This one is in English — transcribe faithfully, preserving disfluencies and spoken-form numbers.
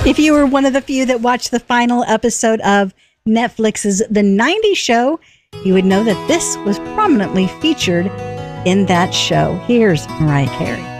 If you were one of the few that watched the final episode of Netflix's The nineties Show, you would know that this was prominently featured in that show. Here's Mariah Carey.